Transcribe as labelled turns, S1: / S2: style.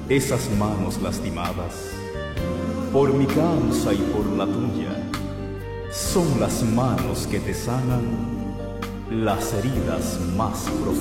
S1: esas manos lastimadas, por mi causa y por la tuya, son las manos que te sanan las heridas más profundas.